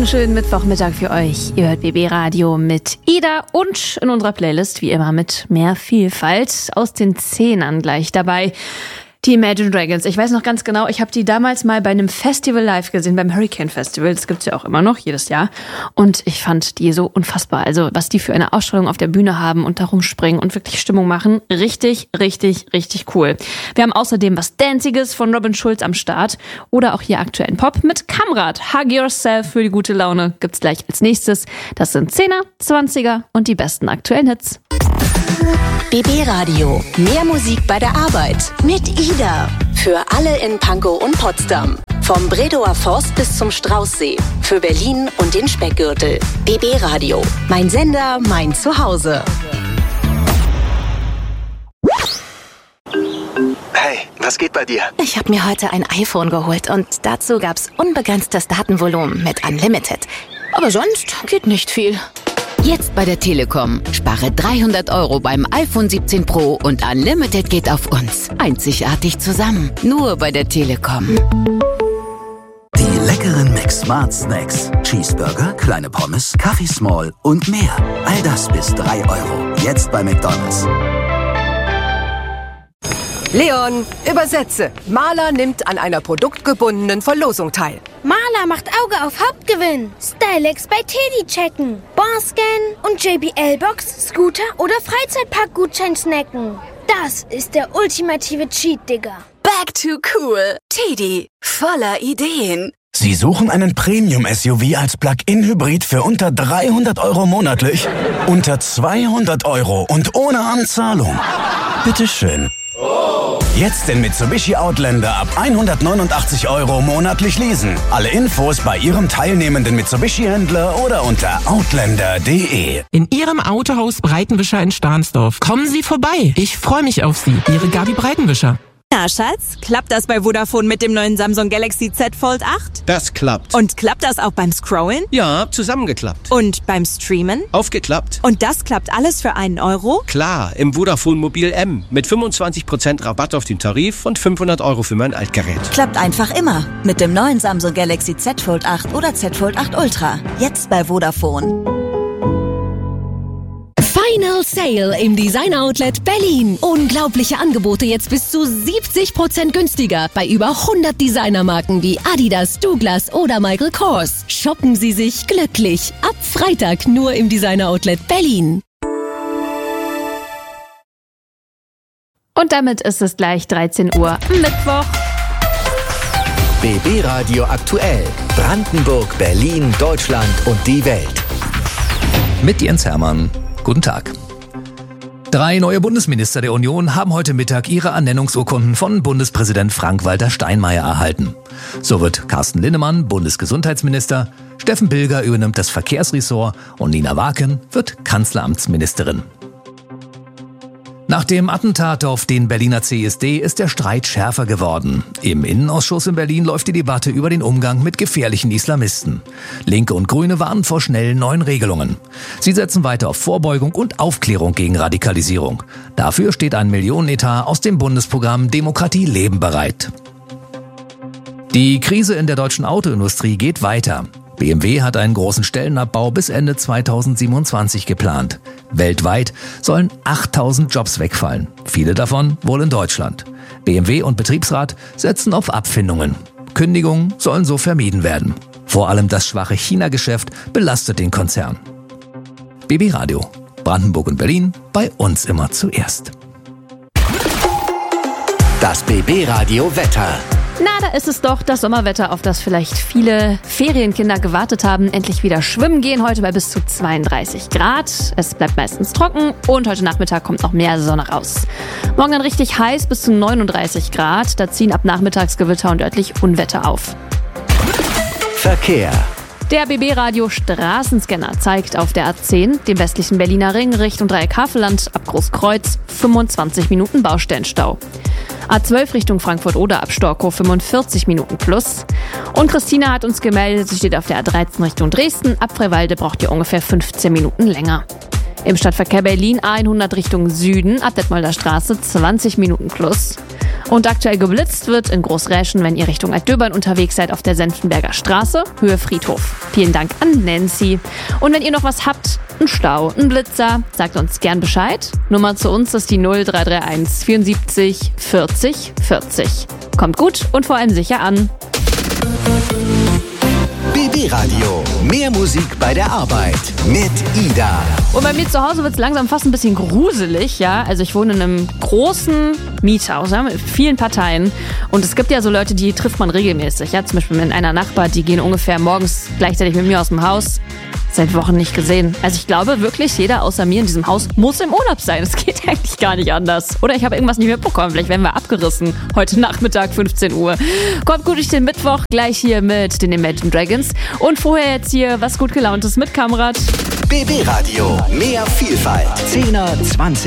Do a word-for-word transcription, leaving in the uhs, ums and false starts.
wunderschönen Mittwochmittag für euch. Ihr hört B B Radio mit Ida und in unserer Playlist wie immer mit mehr Vielfalt aus den Zehnern gleich dabei. Die Imagine Dragons. Ich weiß noch ganz genau, ich habe die damals mal bei einem Festival live gesehen, beim Hurricane Festival. Das gibt's ja auch immer noch, jedes Jahr. Und ich fand die so unfassbar. Also was die für eine Ausstrahlung auf der Bühne haben und da rumspringen und wirklich Stimmung machen. Richtig, richtig, richtig cool. Wir haben außerdem was Danziges von Robin Schulz am Start. Oder auch hier aktuellen Pop mit Kamrat. Hug Yourself für die gute Laune gibt's gleich als nächstes. Das sind Zehner, Zwanziger und die besten aktuellen Hits. B B Radio. Mehr Musik bei der Arbeit. Mit Ida. Für alle in Pankow und Potsdam. Vom Bredower Forst bis zum Straußsee. Für Berlin und den Speckgürtel. B B Radio. Mein Sender, mein Zuhause. Hey, was geht bei dir? Ich habe mir heute ein iPhone geholt und dazu gab's unbegrenztes Datenvolumen mit Unlimited. Aber sonst geht nicht viel. Jetzt bei der Telekom. Spare dreihundert Euro beim iPhone siebzehn Pro und Unlimited geht auf uns. Einzigartig zusammen. Nur bei der Telekom. Die leckeren Mix-Smart Snacks. Cheeseburger, kleine Pommes, Kaffee Small und mehr. All das bis drei Euro. Jetzt bei McDonald's. Leon, übersetze. Maler nimmt an einer produktgebundenen Verlosung teil. Maler macht Auge auf Hauptgewinn. Stylex bei Teddy checken. Barscan und J B L-Box, Scooter oder Freizeitpark-Gutschein snacken. Das ist der ultimative Cheat, Digga. Back to cool. Teddy, voller Ideen. Sie suchen einen Premium-S U V als Plug-in-Hybrid für unter dreihundert Euro monatlich? Unter zweihundert Euro und ohne Anzahlung? Bitteschön. Jetzt den Mitsubishi Outlander ab hundertneunundachtzig Euro monatlich leasen. Alle Infos bei Ihrem teilnehmenden Mitsubishi-Händler oder unter outlander punkt de. In Ihrem Autohaus Breitenwischer in Stahnsdorf. Kommen Sie vorbei. Ich freue mich auf Sie. Ihre Gabi Breitenwischer. Na, Schatz, klappt das bei Vodafone mit dem neuen Samsung Galaxy Z Fold acht? Das klappt. Und klappt das auch beim Scrollen? Ja, zusammengeklappt. Und beim Streamen? Aufgeklappt. Und das klappt alles für einen Euro? Klar, im Vodafone Mobil M. Mit fünfundzwanzig Prozent Rabatt auf den Tarif und fünfhundert Euro für mein Altgerät. Klappt einfach immer. Mit dem neuen Samsung Galaxy Z Fold acht oder Z Fold acht Ultra. Jetzt bei Vodafone. Final Sale im Design Outlet Berlin. Unglaubliche Angebote jetzt bis zu siebzig Prozent günstiger bei über hundert Designermarken wie Adidas, Douglas oder Michael Kors. Shoppen Sie sich glücklich. Ab Freitag nur im Designer Outlet Berlin. Und damit ist es gleich dreizehn Uhr Mittwoch. B B Radio aktuell. Brandenburg, Berlin, Deutschland und die Welt. Mit Jens Hermann. Guten Tag. Drei neue Bundesminister der Union haben heute Mittag ihre Ernennungsurkunden von Bundespräsident Frank-Walter Steinmeier erhalten. So wird Carsten Linnemann Bundesgesundheitsminister, Steffen Bilger übernimmt das Verkehrsressort und Nina Waken wird Kanzleramtsministerin. Nach dem Attentat auf den Berliner C S D ist der Streit schärfer geworden. Im Innenausschuss in Berlin läuft die Debatte über den Umgang mit gefährlichen Islamisten. Linke und Grüne warnen vor schnellen neuen Regelungen. Sie setzen weiter auf Vorbeugung und Aufklärung gegen Radikalisierung. Dafür steht ein Millionenetat aus dem Bundesprogramm Demokratie leben bereit. Die Krise in der deutschen Autoindustrie geht weiter. B M W hat einen großen Stellenabbau bis Ende zweitausendsiebenundzwanzig geplant. Weltweit sollen achttausend Jobs wegfallen. Viele davon wohl in Deutschland. B M W und Betriebsrat setzen auf Abfindungen. Kündigungen sollen so vermieden werden. Vor allem das schwache China-Geschäft belastet den Konzern. B B Radio. Brandenburg und Berlin, bei uns immer zuerst. Das B B Radio Wetter. Na, da ist es doch das Sommerwetter, auf das vielleicht viele Ferienkinder gewartet haben. Endlich wieder schwimmen gehen, heute bei bis zu zweiunddreißig Grad. Es bleibt meistens trocken und heute Nachmittag kommt noch mehr Sonne raus. Morgen dann richtig heiß, bis zu neununddreißig Grad. Da ziehen ab nachmittags Gewitter und örtlich Unwetter auf. Verkehr. Der B B-Radio Straßenscanner zeigt auf der A zehn, dem westlichen Berliner Ring, Richtung Dreieck Havelland, ab Großkreuz, fünfundzwanzig Minuten Baustellenstau. A zwölf Richtung Frankfurt-Oder ab Storkow fünfundvierzig Minuten plus. Und Christina hat uns gemeldet, sie steht auf der A dreizehn Richtung Dresden. Ab Freiwalde braucht ihr ungefähr fünfzehn Minuten länger. Im Stadtverkehr Berlin A hundert Richtung Süden ab Detmolder Straße zwanzig Minuten plus. Und aktuell geblitzt wird in Großräschen, wenn ihr Richtung Altdöbern unterwegs seid, auf der Senftenberger Straße, Höhe Friedhof. Vielen Dank an Nancy. Und wenn ihr noch was habt, ein Stau, ein Blitzer, sagt uns gern Bescheid. Nummer zu uns ist die null drei drei eins vierundsiebzig vierzig vierzig. Kommt gut und vor allem sicher an. B B Radio. Mehr Musik bei der Arbeit mit Ida. Und bei mir zu Hause wird es langsam fast ein bisschen gruselig, ja. Also ich wohne in einem großen Mietshaus, ja, mit vielen Parteien. Und es gibt ja so Leute, die trifft man regelmäßig, ja. Zum Beispiel mit einer Nachbar, die gehen ungefähr morgens gleichzeitig mit mir aus dem Haus. Seit Wochen nicht gesehen. Also ich glaube wirklich, jeder außer mir in diesem Haus muss im Urlaub sein. Es geht eigentlich gar nicht anders. Oder ich habe irgendwas nicht mitbekommen. Vielleicht werden wir abgerissen. Heute Nachmittag, fünfzehn Uhr. Kommt gut durch den Mittwoch. Gleich hier mit den Imagine Dragons. Und vorher jetzt hier was gut gelauntes mit Kamrat. B B Radio. Mehr Vielfalt. zehner, zwanzig